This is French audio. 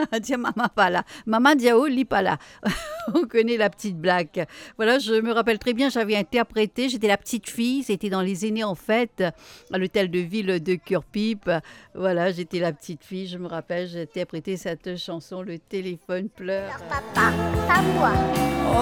Tiens, maman pas là. Maman Diao, lit pas là. On connaît la petite blague. Voilà, je me rappelle très bien, j'avais interprété, j'étais la petite fille, c'était dans les aînés en fait, à l'hôtel de ville de Curpipe. Voilà, j'étais la petite fille, je me rappelle, j'ai interprété cette chanson, Le téléphone pleure. Alors papa, pas moi.